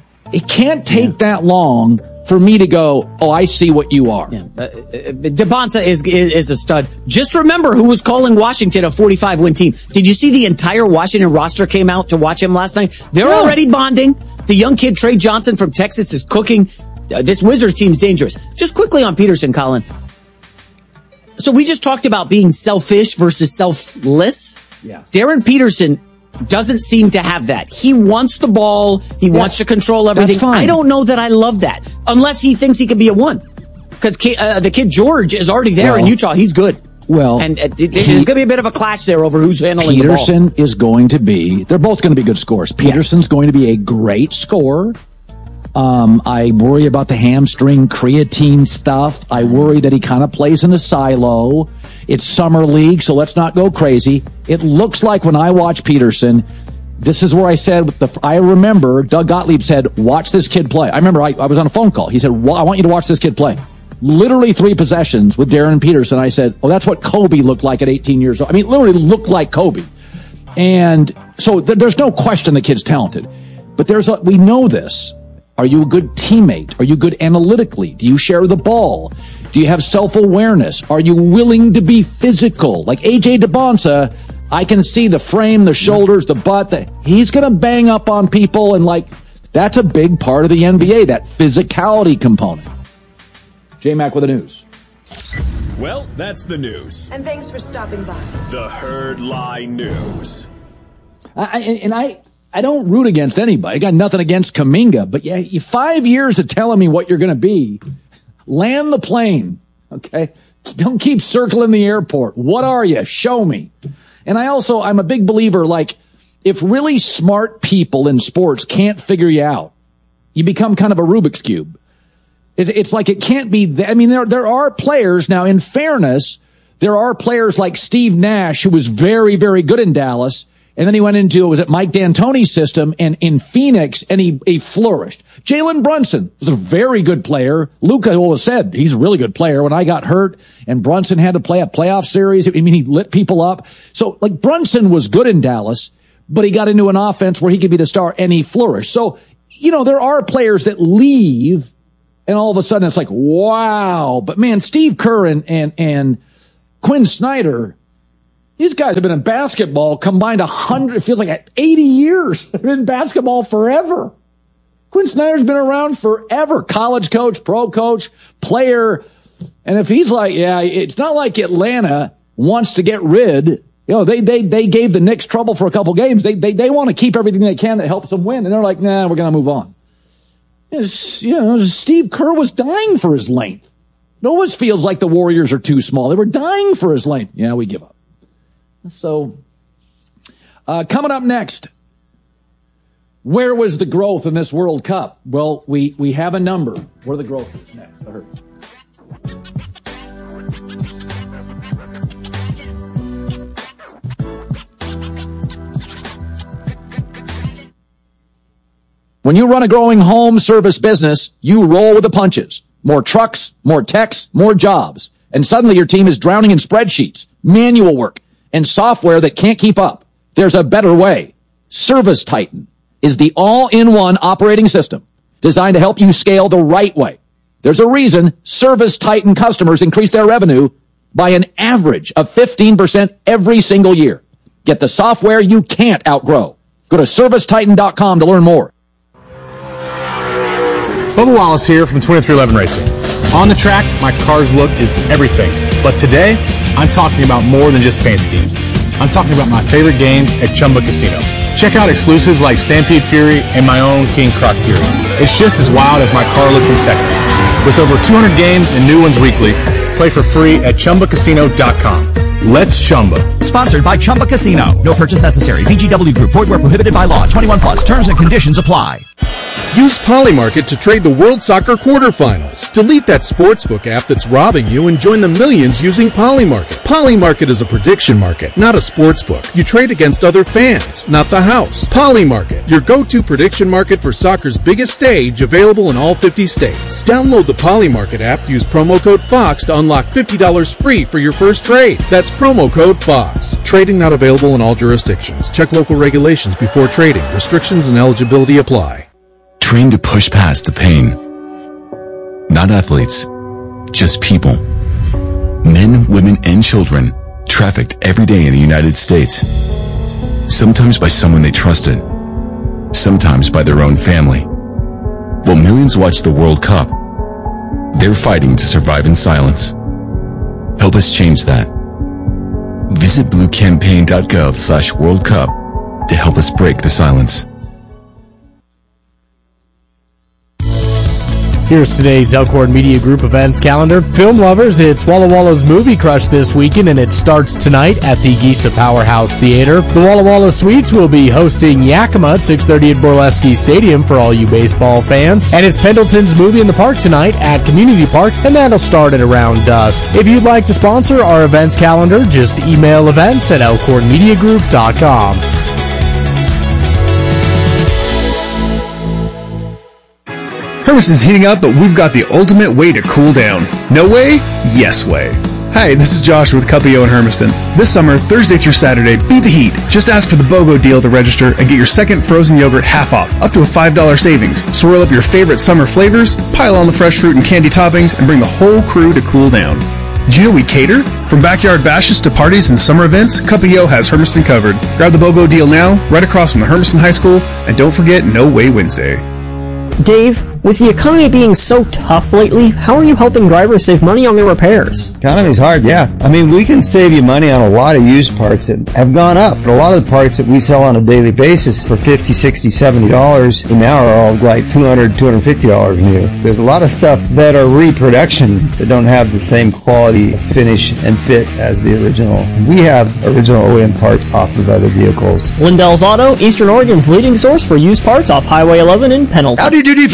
It can't take yeah. that long for me to go, oh, I see what you are. Yeah. Uh, Debonsa is, is is a stud. Just remember who was calling Washington a forty-five win team. Did you see the entire Washington roster came out to watch him last night? They're yeah. already bonding. The young kid Trey Johnson from Texas is cooking. Uh, this Wizards team's dangerous. Just quickly on Peterson, Colin. So we just talked about being selfish versus selfless. Yeah. Darren Peterson doesn't seem to have that. He wants the ball. He yeah. wants to control everything. That's fine. I don't know that I love that. Unless he thinks he can be a one. Because uh, the kid George is already there well, in Utah. He's good. Well, and uh, he, there's going to be a bit of a clash there over who's handling Peterson the ball. is going to be, they're both going to be good scorers. Peterson's yes. going to be a great scorer. Um, I worry about the hamstring creatine stuff. I worry that he kind of plays in a silo. It's summer league, so let's not go crazy. It looks like when I watch Peterson, this is where I said, the, I remember Doug Gottlieb said, watch this kid play. I remember I, I was on a phone call. He said, well, I want you to watch this kid play. Literally three possessions with Darren Peterson. I said, oh, that's what Kobe looked like at eighteen years old. I mean, literally looked like Kobe. And so th- there's no question the kid's talented. But there's a, we know this. Are you a good teammate? Are you good analytically? Do you share the ball? Do you have self-awareness? Are you willing to be physical? Like A J Debonsa, I can see the frame, the shoulders, the butt. The, he's going to bang up on people, and like that's a big part of the N B A, that physicality component. J-Mac with the news. Well, that's the news. And thanks for stopping by. The Herd Line News. I, and I... I don't root against anybody. I got nothing against Kuminga, but yeah, you five years of telling me what you're going to be. Land the plane, okay? Don't keep circling the airport. What are you? Show me. And I also, I'm a big believer, like, if really smart people in sports can't figure you out, you become kind of a Rubik's Cube. It, it's like it can't be, th- I mean, there, there are players, now in fairness, there are players like Steve Nash, who was very, very good in Dallas. And then he went into, was it Mike D'Antoni's system and in Phoenix, and he, he flourished. Jalen Brunson was a very good player. Luka always said he's a really good player. When I got hurt and Brunson had to play a playoff series, I mean, he lit people up. So like Brunson was good in Dallas, but he got into an offense where he could be the star and he flourished. So, you know, there are players that leave and all of a sudden it's like, wow. But man, Steve Kerr and, and, and Quinn Snyder, these guys have been in basketball combined a hundred, it feels like eighty years. They've been in basketball forever. Quinn Snyder's been around forever. College coach, pro coach, player. And if he's like, yeah, it's not like Atlanta wants to get rid. You know, they, they, they gave the Knicks trouble for a couple games. They, they, they want to keep everything they can that helps them win. And they're like, nah, we're going to move on. It's, you know, Steve Kerr was dying for his length. It always feels like the Warriors are too small. They were dying for his length. Yeah, we give up. So, uh, coming up next, where was the growth in this World Cup? Well, we, we have a number where the growth is next. I heard. When you run a growing home service business, you roll with the punches. More trucks, more techs, more jobs. And suddenly your team is drowning in spreadsheets, manual work, and software that can't keep up. There's a better way. Service Titan is the all-in-one operating system designed to help you scale the right way. There's a reason Service Titan customers increase their revenue by an average of fifteen percent every single year. Get the software you can't outgrow. Go to service titan dot com to learn more. Bubba Wallace here from twenty-three eleven Racing. On the track, my car's look is everything. But today, I'm talking about more than just paint schemes. I'm talking about my favorite games at Chumba Casino. Check out exclusives like Stampede Fury and my own King Croc Fury. It's just as wild as my car look in Texas. With over two hundred games and new ones weekly, play for free at chumba casino dot com. Let's Chumba. Sponsored by Chumba Casino. No purchase necessary. V G W Group. Void where prohibited by law. twenty-one plus. Terms and conditions apply. Use Polymarket to trade the World Soccer quarterfinals. Delete that sportsbook app that's robbing you and join the millions using Polymarket. Polymarket is a prediction market, not a sportsbook. You trade against other fans, not the house. Polymarket, your go-to prediction market for soccer's biggest stage, available in all fifty states. Download the Polymarket app, use promo code FOX to unlock fifty dollars free for your first trade. That's promo code FOX. Trading not available in all jurisdictions. Check local regulations before trading. Restrictions and eligibility apply. Trained to push past the pain. Not athletes, just people. Men, women, and children trafficked every day in the United States. Sometimes by someone they trusted. Sometimes by their own family. While millions watch the World Cup, they're fighting to survive in silence. Help us change that. Visit blue campaign dot gov slash World Cup to help us break the silence. Here's today's Elkhorn Media Group events calendar. Film lovers, it's Walla Walla's Movie Crush this weekend, and it starts tonight at the Giza Powerhouse Theater. The Walla Walla Suites will be hosting Yakima at six thirty at Borleski Stadium for all you baseball fans. And it's Pendleton's Movie in the Park tonight at Community Park, and that'll start at around dusk. If you'd like to sponsor our events calendar, just email events at elkhorn media group dot com. Hermiston's heating up, but we've got the ultimate way to cool down. No way? Yes way. Hi, this is Josh with Cuppio in Hermiston. This summer, Thursday through Saturday, beat the heat. Just ask for the BOGO deal to register and get your second frozen yogurt half off, up to a five dollars savings. Swirl up your favorite summer flavors, pile on the fresh fruit and candy toppings, and bring the whole crew to cool down. Did you know we cater? From backyard bashes to parties and summer events, Cuppio has Hermiston covered. Grab the BOGO deal now, right across from the Hermiston High School, and don't forget No Way Wednesday. Dave, with the economy being so tough lately, how are you helping drivers save money on their repairs? Economy's hard, yeah. I mean, we can save you money on a lot of used parts that have gone up. But a lot of the parts that we sell on a daily basis for fifty, sixty, seventy dollars now are all like two hundred, two hundred fifty dollars new. There's a lot of stuff that are reproduction that don't have the same quality, finish, and fit as the original. We have original O E M parts off of other vehicles. Lindell's Auto, Eastern Oregon's leading source for used parts off Highway eleven in Pendleton. Howdy doody from the west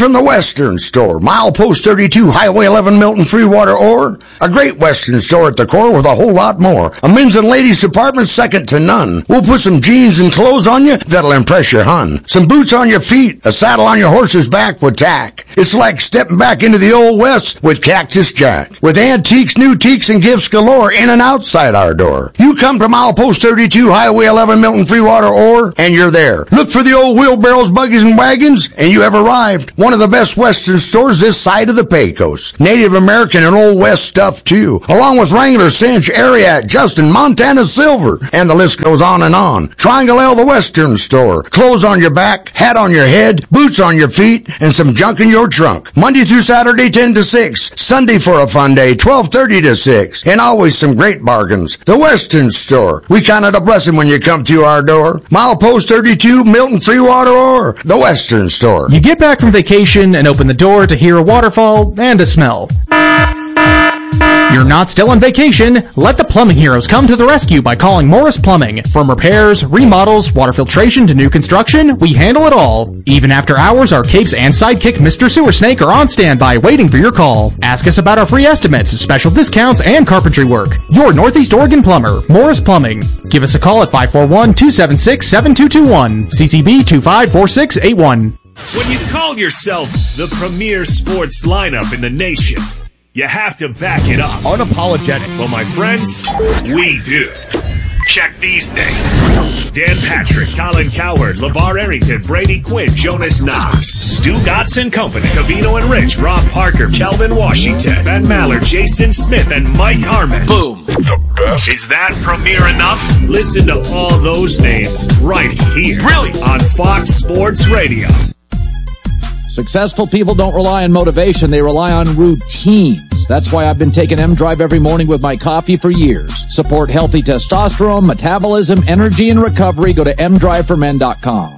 Western Store, milepost thirty-two, Highway eleven, Milton, Freewater, or a great Western Store at the core with a whole lot more. A men's and ladies department second to none. We'll put some jeans and clothes on you that'll impress your hun. Some boots on your feet, a saddle on your horse's back with tack. It's like stepping back into the old West with Cactus Jack. With antiques, new teaks, and gifts galore in and outside our door. You come to milepost thirty-two, Highway eleven, Milton, Freewater, or, and you're there. Look for the old wheelbarrows, buggies, and wagons, and you have arrived. One of the best Western stores this side of the Pecos. Native American and Old West stuff, too. Along with Wrangler, Cinch, Ariat, Justin, Montana Silver, and the list goes on and on. Triangle L, the Western Store. Clothes on your back, hat on your head, boots on your feet, and some junk in your trunk. Monday through Saturday, ten to six. Sunday for a fun day, twelve thirty to six. And always some great bargains. The Western Store. We count it a blessing when you come to our door. Milepost thirty-two, Milton, Freewater, or the Western Store. You get back from vacation and open the door to hear a waterfall and a smell. You're not still on vacation. Let the plumbing heroes come to the rescue by calling Morris Plumbing. From repairs, remodels, water filtration to new construction, we handle it all. Even after hours, our capes and sidekick Mister Sewer Snake are on standby waiting for your call. Ask us about our free estimates, special discounts, and carpentry work. Your Northeast Oregon plumber, Morris Plumbing. Give us a call at five four one, two seven six, seven two two one, C C B two five four six eight one. When you call yourself the premier sports lineup in the nation, you have to back it up. Unapologetic. Well, my friends, we do. Check these names. Dan Patrick, Colin Cowherd, LeVar Arrington, Brady Quinn, Jonas Knox, Stu Gotts Company, Cavino and Rich, Rob Parker, Kelvin Washington, Ben Maller, Jason Smith, and Mike Harmon. Boom. The best. Is that premier enough? Listen to all those names right here. Really? On Fox Sports Radio. Successful people don't rely on motivation. They rely on routines. That's why I've been taking M-Drive every morning with my coffee for years. Support healthy testosterone, metabolism, energy, and recovery. Go to m drive for men dot com.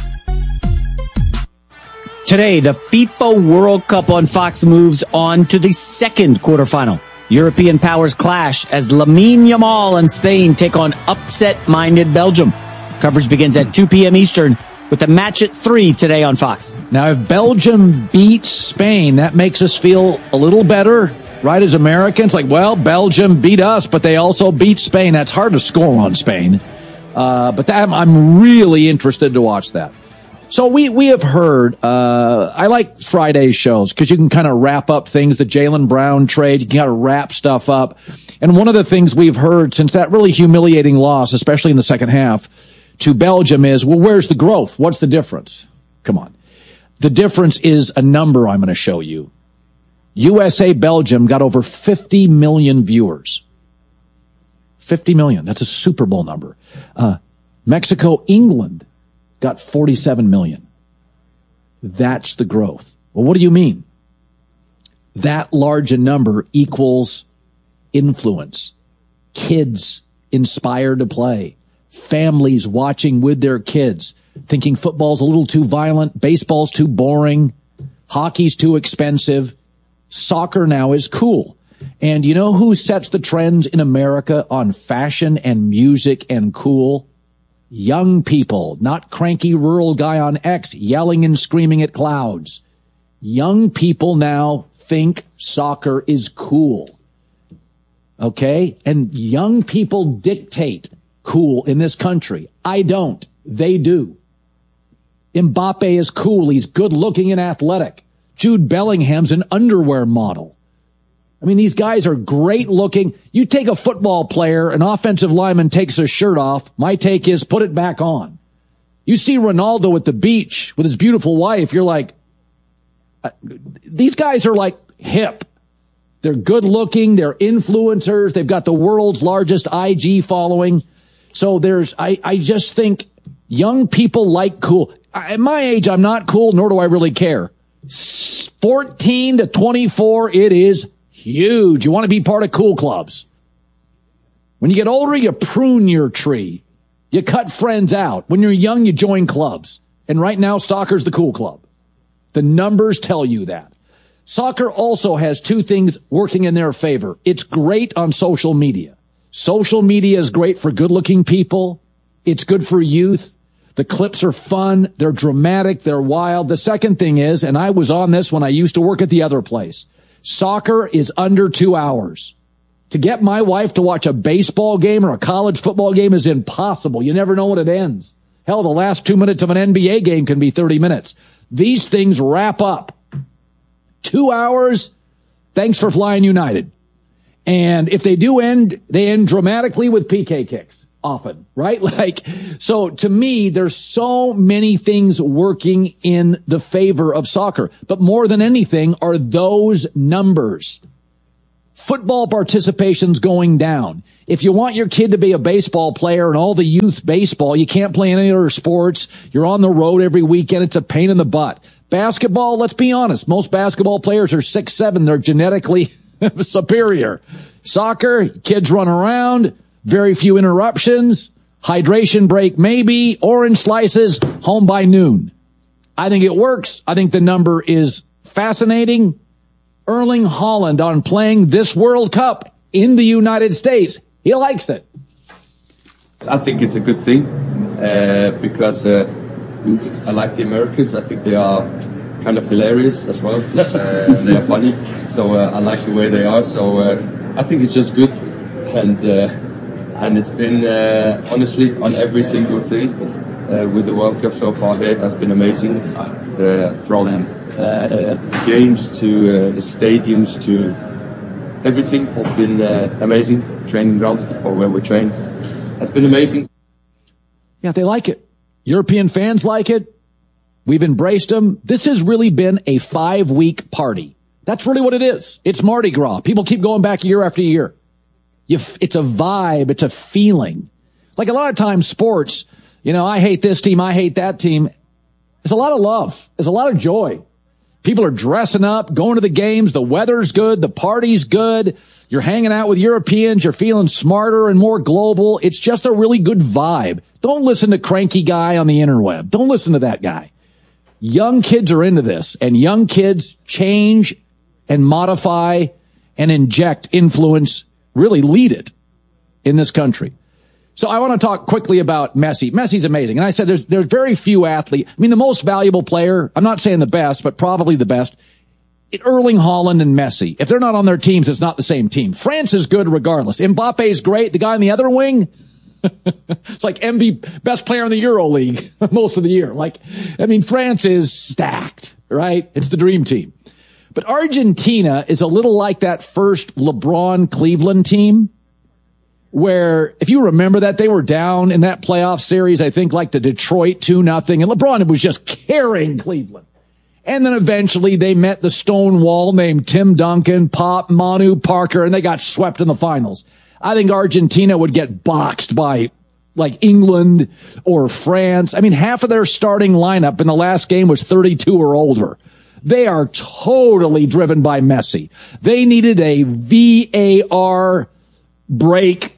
Today, the FIFA World Cup on Fox moves on to the second quarterfinal. European powers clash as Lamine Yamal and Spain take on upset-minded Belgium. Coverage begins at two p.m. Eastern, with the match at three today on Fox. Now, if Belgium beats Spain, that makes us feel a little better, right, as Americans? Like, well, Belgium beat us, but they also beat Spain. That's hard to score on Spain. Uh, but that, I'm really interested to watch that. So we, we have heard, uh, I like Friday shows because you can kind of wrap up things, the Jaylen Brown trade, you can kind of wrap stuff up. And one of the things we've heard since that really humiliating loss, especially in the second half, to Belgium is, well, where's the growth? What's the difference? Come on. The difference is a number I'm going to show you. U S A Belgium got over fifty million viewers. fifty million. That's a Super Bowl number. Uh, Mexico, England got forty-seven million. That's the growth. Well, what do you mean? That large a number equals influence. Kids inspired to play. Families watching with their kids, thinking football's a little too violent, baseball's too boring, hockey's too expensive. Soccer now is cool. And you know who sets the trends in America on fashion and music and cool? Young people, not cranky rural guy on X yelling and screaming at clouds. Young people now think soccer is cool. Okay? And young people dictate cool in this country. I don't. They do. Mbappe is cool. He's good looking and athletic. Jude Bellingham's an underwear model. I mean, these guys are great looking. You take a football player, an offensive lineman takes his shirt off. My take is put it back on. You see Ronaldo at the beach with his beautiful wife. You're like, uh, these guys are like hip. They're good looking. They're influencers. They've got the world's largest I G following. So there's, I, I just think young people like cool. At my age, I'm not cool, nor do I really care. fourteen to twenty-four, it is huge. You want to be part of cool clubs. When you get older, you prune your tree. You cut friends out. When you're young, you join clubs. And right now, soccer's the cool club. The numbers tell you that. Soccer also has two things working in their favor. It's great on social media. Social media is great for good-looking people. It's good for youth. The clips are fun. They're dramatic. They're wild. The second thing is, and I was on this when I used to work at the other place, soccer is under two hours. To get my wife to watch a baseball game or a college football game is impossible. You never know when it ends. Hell, the last two minutes of an N B A game can be thirty minutes. These things wrap up. Two hours, thanks for flying United. And if they do end, they end dramatically with P K kicks. Often, right? Like, so to me, there's so many things working in the favor of soccer. But more than anything are those numbers. Football participation's going down. If you want your kid to be a baseball player and all the youth baseball, you can't play any other sports. You're on the road every weekend. It's a pain in the butt. Basketball, let's be honest. Most basketball players are six seven. They're genetically superior. Soccer, kids run around. Very few interruptions, hydration break maybe, orange slices, home by noon. I think it works. I think the number is fascinating. Erling Haaland on playing this World Cup in the United States. He likes it. I think it's a good thing uh, because uh, I like the Americans. I think they are kind of hilarious as well. Uh, they are funny. So uh, I like the way they are. So uh, I think it's just good. And... Uh, And it's been, uh, honestly, on every single thing uh, with the World Cup so far here, has been amazing. Uh, from uh, games to uh, the stadiums to everything has been uh, amazing. Training grounds, or where we train, has been amazing. Yeah, they like it. European fans like it. We've embraced them. This has really been a five-week party. That's really what it is. It's Mardi Gras. People keep going back year after year. You f- it's a vibe. It's a feeling. Like a lot of times sports, you know, I hate this team. I hate that team. There's a lot of love. There's a lot of joy. People are dressing up, going to the games. The weather's good. The party's good. You're hanging out with Europeans. You're feeling smarter and more global. It's just a really good vibe. Don't listen to cranky guy on the interweb. Don't listen to that guy. Young kids are into this, and young kids change and modify and inject influence, really lead it in this country. So I want to talk quickly about Messi. Messi's amazing. And I said there's there's very few athletes. I mean, the most valuable player, I'm not saying the best, but probably the best, it, Erling Haaland and Messi. If they're not on their teams, it's not the same team. France is good regardless. Mbappe's great. The guy on the other wing, it's like M V P, best player in the Euro League most of the year. Like, I mean, France is stacked, right? It's the dream team. But Argentina is a little like that first LeBron Cleveland team, where if you remember that, they were down in that playoff series, I think like the Detroit two nothing, and LeBron was just carrying Cleveland. And then eventually they met the stone wall named Tim Duncan, Pop, Manu, Parker, and they got swept in the finals. I think Argentina would get boxed by like England or France. I mean, half of their starting lineup in the last game was thirty-two or older. They are totally driven by Messi. They needed a V A R break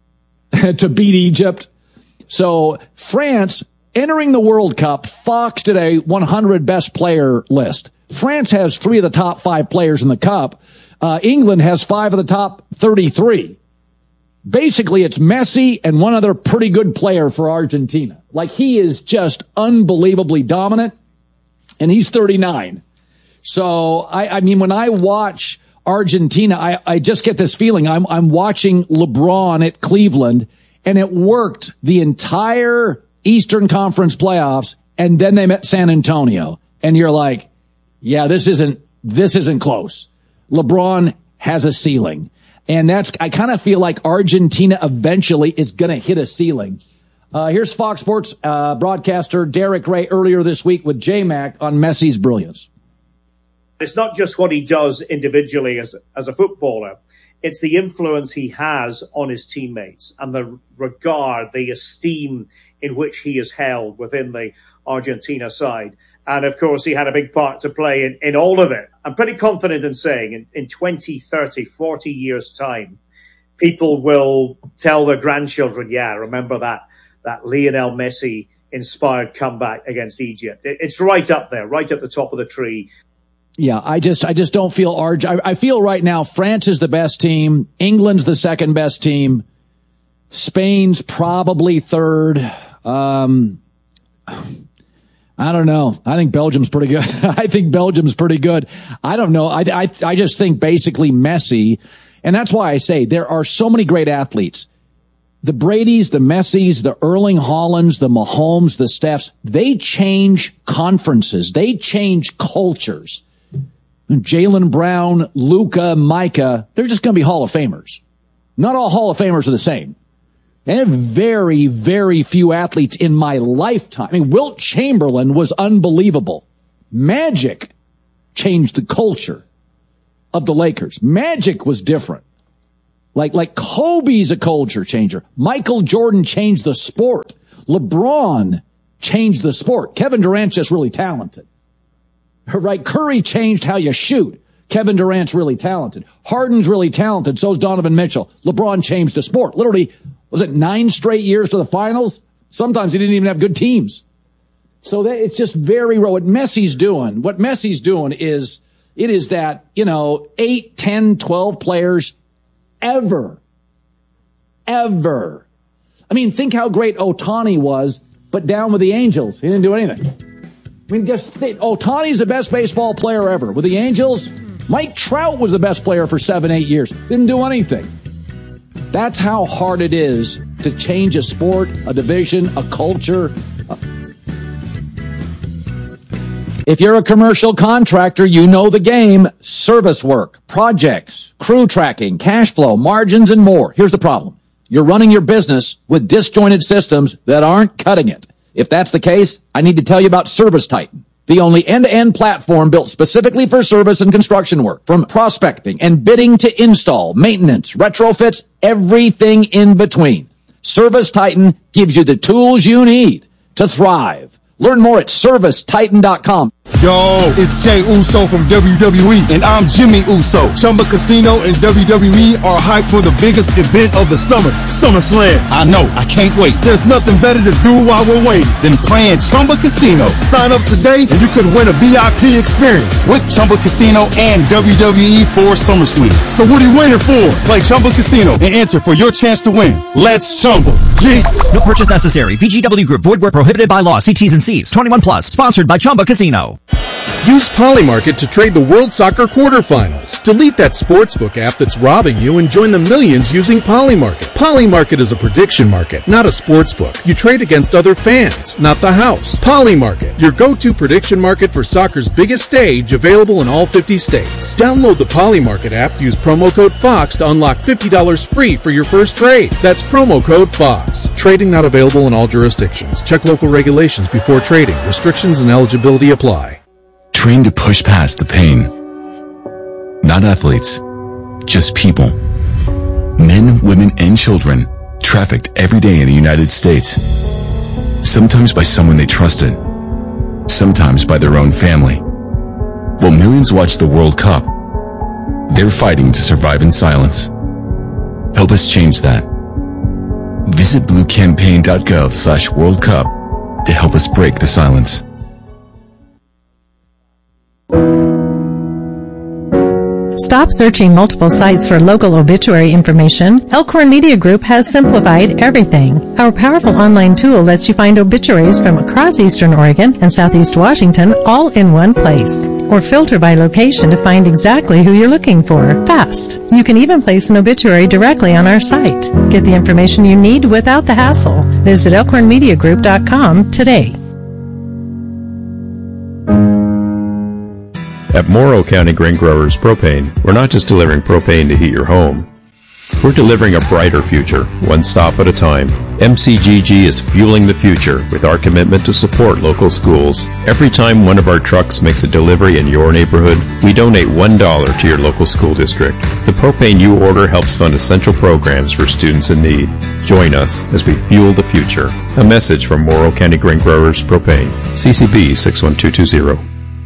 to beat Egypt. So France entering the World Cup, Fox did a one hundred best player list. France has three of the top five players in the cup. Uh, England has five of the top thirty-three. Basically, it's Messi and one other pretty good player for Argentina. Like, he is just unbelievably dominant, and he's thirty-nine. So, I, I mean, when I watch Argentina, I, I just get this feeling. I'm, I'm watching LeBron at Cleveland, and it worked the entire Eastern Conference playoffs, and then they met San Antonio. And you're like, yeah, this isn't, this isn't close. LeBron has a ceiling. And that's, I kind of feel like Argentina eventually is going to hit a ceiling. Uh, here's Fox Sports uh, broadcaster Derek Ray earlier this week with J-Mac on Messi's brilliance. It's not just what he does individually as, as a footballer. It's the influence he has on his teammates and the regard, the esteem in which he is held within the Argentina side. And, of course, he had a big part to play in, in all of it. I'm pretty confident in saying in, in twenty, thirty, forty years' time, people will tell their grandchildren, yeah, remember that, that Lionel Messi-inspired comeback against Egypt. It, it's right up there, right at the top of the tree. Yeah, I just, I just don't feel Arg. I, I feel right now France is the best team. England's the second best team. Spain's probably third. Um, I don't know. I think Belgium's pretty good. I think Belgium's pretty good. I don't know. I, I, I just think basically Messi, and that's why I say there are so many great athletes. The Bradys, the Messis, the Erling Haalands, the Mahomes, the Stephs, they change conferences. They change cultures. Jaylen Brown, Luka, Micah, they're just going to be Hall of Famers. Not all Hall of Famers are the same. And very, very few athletes in my lifetime. I mean, Wilt Chamberlain was unbelievable. Magic changed the culture of the Lakers. Magic was different. Like, like Kobe's a culture changer. Michael Jordan changed the sport. LeBron changed the sport. Kevin Durant's just really talented. Right? Curry changed how you shoot. Kevin Durant's really talented. Harden's really talented. So's Donovan Mitchell. LeBron changed the sport. Literally, was it nine straight years to the finals? Sometimes he didn't even have good teams. So that, it's just very raw. What Messi's doing, what Messi's doing is, it is that, you know, eight, ten, twelve players ever, ever. I mean, think how great Ohtani was, but down with the Angels. He didn't do anything. I mean, just think, Ohtani's the best baseball player ever. With the Angels, Mike Trout was the best player for seven, eight years. Didn't do anything. That's how hard it is to change a sport, a division, a culture. If you're a commercial contractor, you know the game. Service work, projects, crew tracking, cash flow, margins, and more. Here's the problem. You're running your business with disjointed systems that aren't cutting it. If that's the case, I need to tell you about Service Titan, the only end-to-end platform built specifically for service and construction work. From prospecting and bidding to install, maintenance, retrofits, everything in between. Service Titan gives you the tools you need to thrive. Learn more at service titan dot com. Yo, it's Jay Uso from W W E, and I'm Jimmy Uso. Chumba Casino and W W E are hyped for the biggest event of the summer, SummerSlam. I know, I can't wait. There's nothing better to do while we're waiting than playing Chumba Casino. Sign up today and you could win a V I P experience with Chumba Casino and W W E for SummerSlam. So what are you waiting for? Play Chumba Casino and enter for your chance to win. Let's Chumba. Yeah. No purchase necessary. V G W Group. Void where prohibited by law. See T's and C's. twenty-one plus. Sponsored by Chumba Casino. Use Polymarket to trade the World Soccer quarterfinals. Delete that sportsbook app that's robbing you and join the millions using Polymarket. Polymarket is a prediction market, not a sportsbook. You trade against other fans, not the house. Polymarket, your go-to prediction market for soccer's biggest stage, available in all fifty states. Download the Polymarket app, use promo code FOX to unlock fifty dollars free for your first trade. That's promo code FOX. Trading not available in all jurisdictions. Check local regulations before trading. Restrictions and eligibility apply. Trained to push past the pain. Not athletes, just people. Men, women, and children trafficked every day in the United States. Sometimes by someone they trusted. Sometimes by their own family. While millions watch the World Cup, they're fighting to survive in silence. Help us change that. Visit blue campaign dot gov slash World Cup to help us break the silence. Stop searching multiple sites for local obituary information. Elkhorn Media Group has simplified everything. Our powerful online tool lets you find obituaries from across Eastern Oregon and Southeast Washington all in one place. Or filter by location to find exactly who you're looking for. Fast. You can even place an obituary directly on our site. Get the information you need without the hassle. Visit elkhorn media group dot com today. At Morrow County Grain Growers Propane, we're not just delivering propane to heat your home. We're delivering a brighter future, one stop at a time. M C G G is fueling the future with our commitment to support local schools. Every time one of our trucks makes a delivery in your neighborhood, we donate one dollar to your local school district. The propane you order helps fund essential programs for students in need. Join us as we fuel the future. A message from Morrow County Grain Growers Propane. C C B six one two two zero.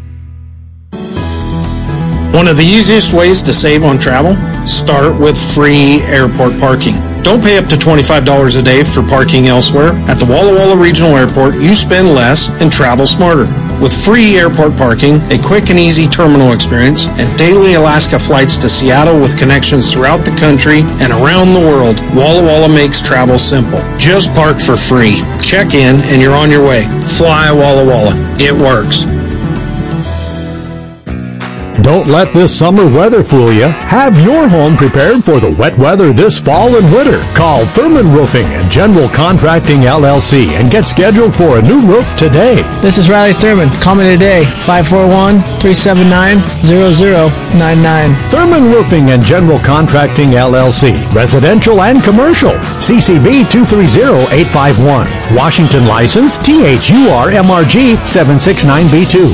One of the easiest ways to save on travel? Start with free airport parking. Don't pay up to twenty-five dollars a day for parking elsewhere. At the Walla Walla Regional Airport, you spend less and travel smarter. With free airport parking, a quick and easy terminal experience, and daily Alaska flights to Seattle with connections throughout the country and around the world, Walla Walla makes travel simple. Just park for free. Check in and you're on your way. Fly Walla Walla. It works. Don't let this summer weather fool you. Have your home prepared for the wet weather this fall and winter. Call Thurman Roofing and General Contracting L L C and get scheduled for a new roof today. This is Riley Thurman. Call me today, five four one, three seven nine, zero zero nine nine. Thurman Roofing and General Contracting L L C. Residential and commercial. C C B two three zero eight five one. Washington license T H U R M R G seven six nine B two.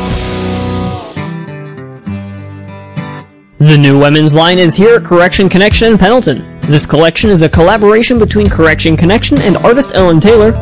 The new women's line is here at Correction Connection in Pendleton. This collection is a collaboration between Correction Connection and artist Ellen Taylor,